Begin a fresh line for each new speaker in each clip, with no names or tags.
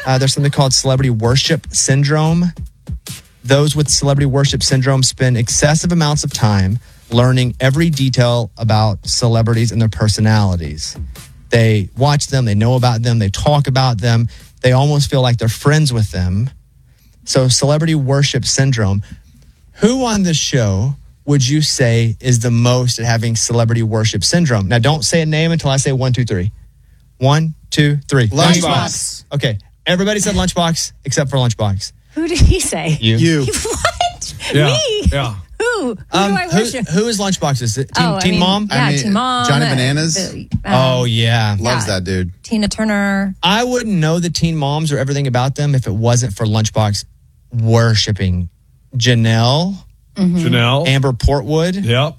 There's something called celebrity worship syndrome. Those with celebrity worship syndrome spend excessive amounts of time learning every detail about celebrities and their personalities. They watch them, they know about them, they talk about them. They almost feel like they're friends with them. So celebrity worship syndrome. Who on this show would you say is the most at having celebrity worship syndrome? Now, don't say a name until I say 1, 2, 3. 1, 2, 3.
Lunchbox.
Okay. Everybody said Lunchbox except for Lunchbox.
Who did he say?
You.
What?
Yeah.
Me?
Yeah.
Who? Who do I worship?
Who is Lunchbox? Is it
Oh,
Teen Mom?
Yeah, Teen Mom.
Johnny Bananas.
Oh, yeah.
Loves that dude.
Tina Turner.
I wouldn't know the Teen Moms or everything about them if it wasn't for Lunchbox worshiping Janelle,
Janelle.
Amber Portwood.
Yep.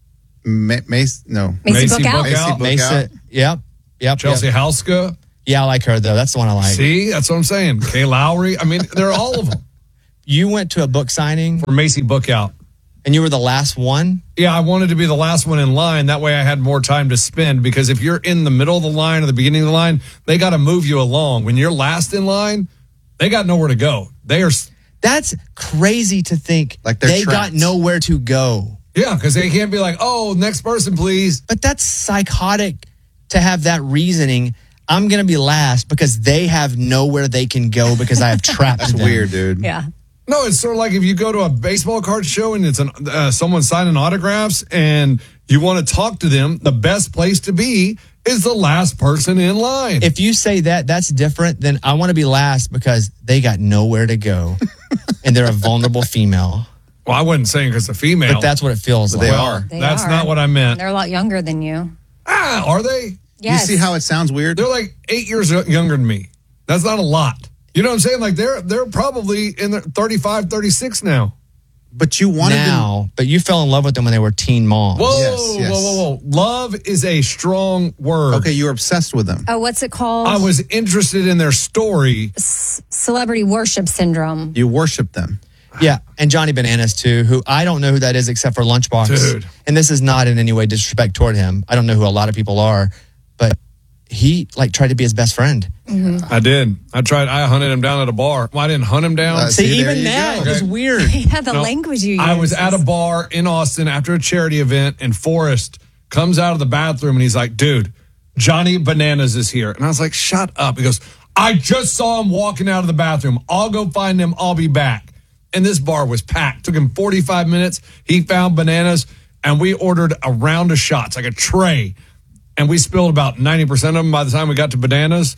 Macy
Bookout.
Macy
Mesa. Yep.
Chelsea
Yep.
Houska.
Yeah, I like her, though. That's the one I like.
See, that's what I'm saying. Kay Lowry. I mean, they're all of them.
You went to a book signing
For Macy Bookout.
and you were the last one?
Yeah, I wanted to be the last one in line. That way I had more time to spend, because if you're in the middle of the line or the beginning of the line, they got to move you along. When you're last in line, they got nowhere to go. They are...
That's crazy to think
Like they're
they
trapped.
got nowhere to go.
Yeah, because they can't be like, oh, next person, please.
But that's psychotic to have that reasoning. I'm going to be last because they have nowhere they can go because I have trapped
That's
them.
weird, dude.
Yeah.
No, it's sort of like if you go to a baseball card show and it's someone signing autographs and you want to talk to them, the best place to be is the last person in line.
If you say that, that's different than I want to be last because they got nowhere to go and they're a vulnerable female.
Well, I wasn't saying because a female.
But that's what it feels like.
They are.
That's not what I meant.
They're a lot younger than you.
Are they?
Yes.
You see how it sounds weird?
They're like 8 years younger than me. That's not a lot. You know what I'm saying? Like they're probably in their 35, 36 now.
But you wanted
now, but you fell in love with them when they were teen moms.
Whoa,
Yes.
whoa. Love is a strong word.
Okay, you were obsessed with them.
Oh, what's it called?
I was interested in their story.
Celebrity worship syndrome.
You worshiped them.
Yeah, and Johnny Bananas too, who I don't know who that is except for Lunchbox.
Dude.
And this is not in any way disrespect toward him. I don't know who a lot of people are, but he tried to be his best friend.
I did. I hunted him down at a bar. Well, I didn't hunt him down.
See, there
even
you
that
go.
is weird.
Yeah, the
No,
language you use.
I was at a bar in Austin after a charity event, and Forrest comes out of the bathroom and he's like, dude, Johnny Bananas is here. And I was like, shut up. He goes, I just saw him walking out of the bathroom. I'll go find him. I'll be back. And this bar was packed. Took him 45 minutes. He found Bananas, and we ordered a round of shots, like a tray. And we spilled about 90% of them by the time we got to Bananas.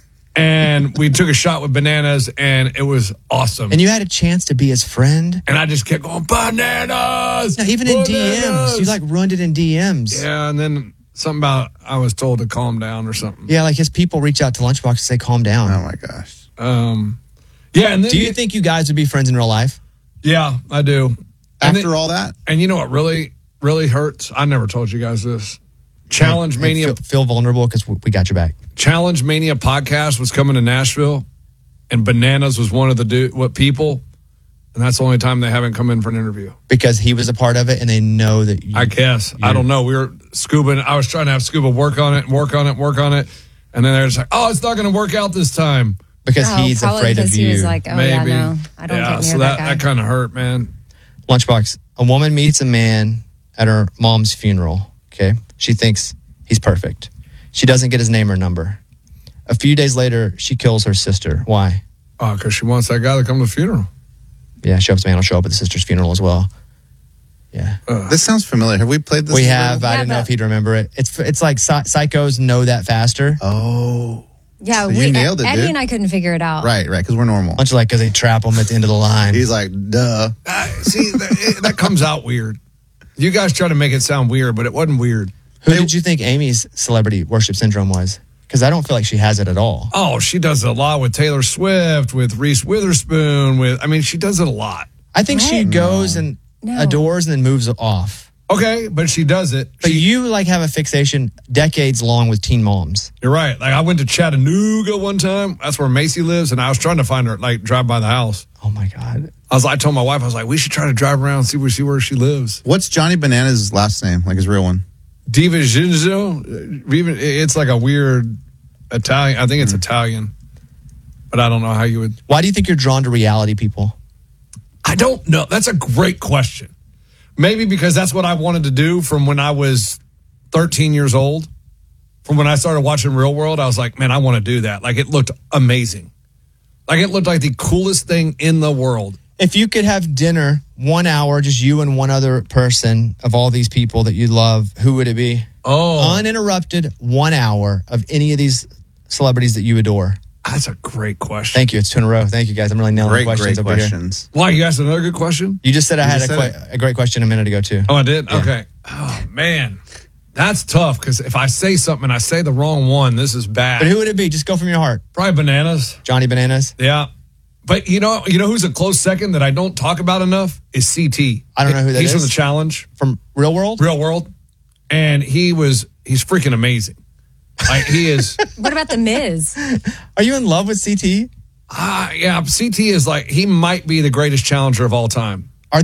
And we took a shot with Bananas, and it was awesome.
And you had a chance to be his friend.
And I just kept going, Bananas!
No, even in
Bananas!
DMs. You ruined it in DMs.
Yeah, and then something about I was told to calm down or something.
Yeah, like his people reach out to Lunchbox and say, calm down.
Oh, my gosh.
Yeah, and then,
Do you think you guys would be friends in real life?
Yeah, I do.
After all that?
And you know what really, really hurts? I never told you guys this. Challenge Mania.
Feel vulnerable because we got your back.
Challenge Mania podcast was coming to Nashville, and Bananas was one of the people, and that's the only time they haven't come in for an interview.
Because he was a part of it, and they know that
I guess. I don't know. We were Scuba. I was trying to have Scuba work on it, and then they're just like, oh, it's not going to work out this time.
because he's
probably
afraid
because
of you.
He was like, oh, yeah,
Maybe.
no, I don't get near
so
that guy.
that kind of hurt, man.
Lunchbox, a woman meets a man at her mom's funeral, okay? She thinks he's perfect. She doesn't get his name or number. A few days later, she kills her sister. Why?
Oh, because she wants that guy to come to the funeral.
Yeah, she hopes the man will show up at the sister's funeral as well. Yeah.
This sounds familiar. Have we played this?
We
before?
have. I didn't know if he'd remember it. It's like psychos know that faster.
Oh.
Yeah,
So you nailed it,
Eddie
dude.
and I couldn't figure it out.
Right, because we're normal.
Much like because they trap them at the end of the line.
He's like, duh.
See, that comes out weird. You guys try to make it sound weird, but it wasn't weird.
Who did you think Amy's celebrity worship syndrome was? Because I don't feel like she has it at all.
Oh, she does it a lot with Taylor Swift, with Reese Witherspoon, she does it a lot.
I think she goes and adores and then moves off.
Okay, but she does it.
But you have a fixation decades long with teen moms.
You're right. Like I went to Chattanooga one time. That's where Macy lives, and I was trying to find her, drive by the house.
Oh my God.
I told my wife, we should try to drive around and see where she lives.
What's Johnny Bananas' last name? Like his real one?
Diva Ginzo. It's like a weird Italian. I think it's Italian. but I don't know how you would.
Why do you think you're drawn to reality people?
I don't know. That's a great question. Maybe because that's what I wanted to do from when I was 13 years old. From when I started watching Real World, I was like, man, I want to do that. Like, it looked amazing. Like, it looked like the coolest thing in the world.
If you could have dinner 1 hour, just you and one other person of all these people that you love, who would it be?
Oh.
Uninterrupted 1 hour of any of these celebrities that you adore.
That's a great question.
Thank you. It's 2 in a row. Thank you, guys. I'm really nailing the questions
Great
over
questions.
Why, you asked another good question?
here. You just said I had
just
a great question a minute ago, too.
Oh, I did? Okay. Oh, man. That's tough because if I say something and I say the wrong one, this is bad.
But who would it be? Just go from your heart.
Probably Bananas.
Johnny Bananas?
Yeah. But you know who's a close second that I don't talk about enough is CT.
I don't know who that
He's
is.
from The Challenge.
From Real World?
Real World. And he's freaking amazing. Like, he is.
What about The Miz?
Are you in love with CT?
Yeah, CT is like, he might be the greatest challenger of all time.